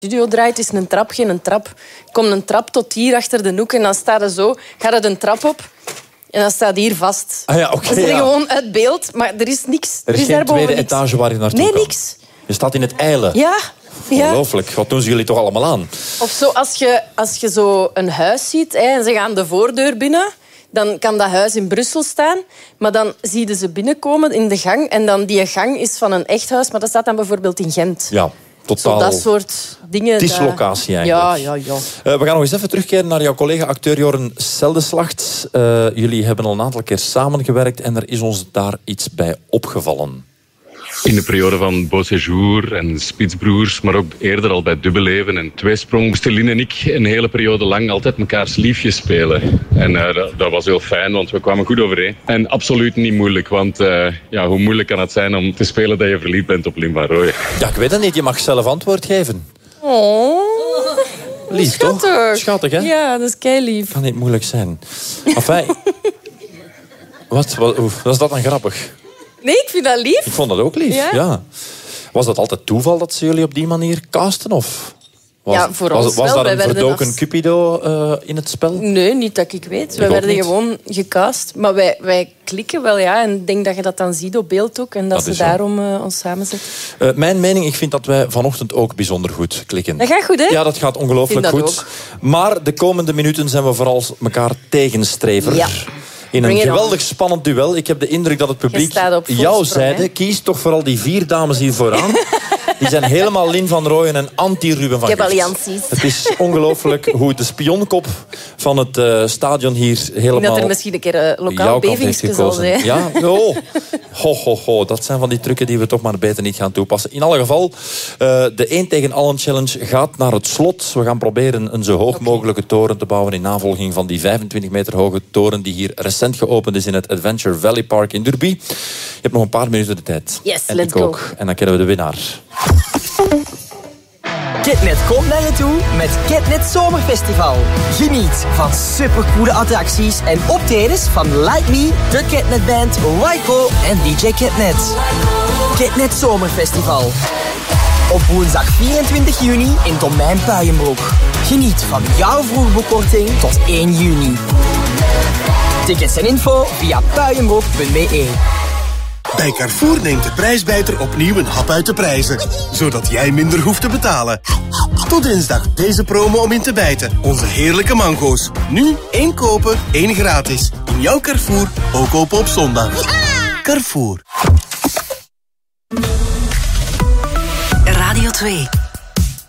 studio draait, is een trap, geen trap. Komt een trap tot hier achter de hoek en dan staat er zo, gaat het een trap op en dan staat hier vast. Ah ja, oké. Dat is gewoon uit beeld, maar er is niks. Er is geen tweede etage waar je naartoe kan. Nee, niks. Je staat in het eilen. Ja. Ongelooflijk. Wat doen ze jullie toch allemaal aan? Of zo, als je zo een huis ziet en ze gaan de voordeur binnen, dan kan dat huis in Brussel staan, maar dan zie je ze binnenkomen in de gang en dan die gang is van een echt huis, maar dat staat dan bijvoorbeeld in Gent. Ja. Totaal. Zo dat soort dingen. Dislocatie eigenlijk. Ja. We gaan nog eens even terugkeren naar jouw collega-acteur Joren Seldeslacht. Jullie hebben al een aantal keer samengewerkt en er is ons daar iets bij opgevallen. In de periode van Beau Séjour en Spitsbroers, maar ook eerder al bij Dubbeleven en Tweesprong, moesten Lien en ik een hele periode lang altijd mekaars liefjes spelen. En dat was heel fijn, want we kwamen goed overeen. En absoluut niet moeilijk, want hoe moeilijk kan het zijn om te spelen dat je verliefd bent op Lien van Rooyen? Ja, ik weet het niet. Je mag zelf antwoord geven. Oh, lief, schattig. Toch? Schattig, hè? Ja, dat is keilief. Kan niet moeilijk zijn. Enfin, was dat dan grappig? Nee, ik vind dat lief. Ik vond dat ook lief, ja. Was dat altijd toeval dat ze jullie op die manier casten? Of voor ons was wel. daar een verdoken Cupido in het spel? Nee, niet dat ik weet. Wij werden gewoon gecast. Maar wij klikken wel, ja. En ik denk dat je dat dan ziet op beeld ook. En dat ze daarom ons samenzetten. Mijn mening, ik vind dat wij vanochtend ook bijzonder goed klikken. Dat gaat goed, hè? Ja, dat gaat ongelooflijk goed. Ook. Maar de komende minuten zijn we vooral elkaar tegenstrever. Ja. In een geweldig spannend duel. Ik heb de indruk dat het publiek jouw zijde kiest. Toch vooral die 4 dames hier vooraan. Die zijn helemaal Lien van Rooyen en anti-Ruben van Gicht. Ik heb allianties. Het is ongelooflijk hoe de spionkop van het stadion hier helemaal... Ik denk dat er misschien een keer lokaal bevingsje zal zijn. Ja, dat zijn van die trucken die we toch maar beter niet gaan toepassen. In alle geval, de 1 tegen allen challenge gaat naar het slot. We gaan proberen een zo hoog mogelijke toren te bouwen in navolging van die 25 meter hoge toren die hier recent geopend is in het Adventure Valley Park in Derby. Je hebt nog een paar minuten de tijd. Yes, en let's ik ook. En dan kennen we de winnaar. Ketnet komt naar je toe met Ketnet Zomerfestival. Geniet van supercoole attracties en optredens van Like Me, de Ketnet Band, Waiko en DJ Ketnet. Ketnet Zomerfestival. Op woensdag 24 juni in Domein Puijenbroek. Geniet van jouw vroegboekkorting tot 1 juni. Tickets en info via puijenbroek.be. Bij Carrefour neemt de prijsbijter opnieuw een hap uit de prijzen. Zodat jij minder hoeft te betalen. Tot dinsdag deze promo om in te bijten. Onze heerlijke mango's. Nu 1 kopen, 1 gratis. In jouw Carrefour, ook open op zondag. Ja! Carrefour. Radio 2.